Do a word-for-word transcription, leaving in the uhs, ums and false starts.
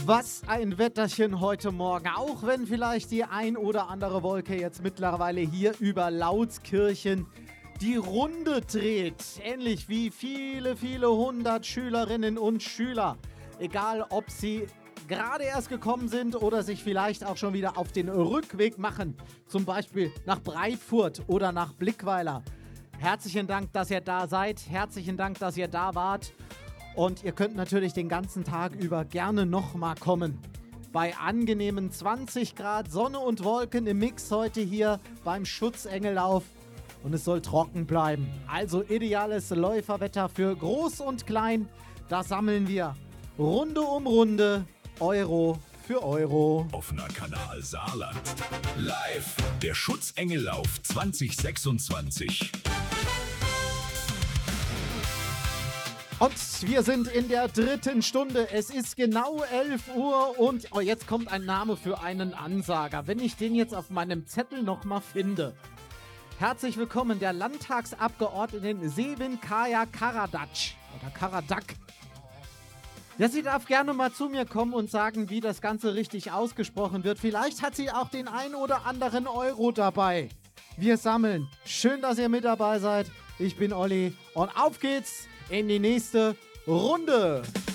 Was ein Wetterchen heute Morgen, auch wenn vielleicht die ein oder andere Wolke jetzt mittlerweile hier über Lautskirchen die Runde dreht. Ähnlich wie viele, viele hundert Schülerinnen und Schüler. Egal, ob sie gerade erst gekommen sind oder sich vielleicht auch schon wieder auf den Rückweg machen. Zum Beispiel nach Breitfurt oder nach Blickweiler. Herzlichen Dank, dass ihr da seid. Herzlichen Dank, dass ihr da wart. Und ihr könnt natürlich den ganzen Tag über gerne nochmal kommen. Bei angenehmen zwanzig Grad, Sonne und Wolken im Mix heute hier beim Schutzengellauf. Und es soll trocken bleiben. Also ideales Läuferwetter für Groß und Klein. Da sammeln wir Runde um Runde, Euro für Euro. Offener Kanal Saarland. Live. Der Schutzengellauf zwanzig sechsundzwanzig. Und wir sind in der dritten Stunde. Es ist genau elf Uhr und oh, jetzt kommt ein Name für einen Ansager. Wenn ich den jetzt auf meinem Zettel nochmal finde. Herzlich willkommen, der Landtagsabgeordneten Sevin Kaya Karadak. Oder Karadak. Ja, sie darf gerne mal zu mir kommen und sagen, wie das Ganze richtig ausgesprochen wird. Vielleicht hat sie auch den ein oder anderen Euro dabei. Wir sammeln. Schön, dass ihr mit dabei seid. Ich bin Olli und auf geht's in die nächste Runde.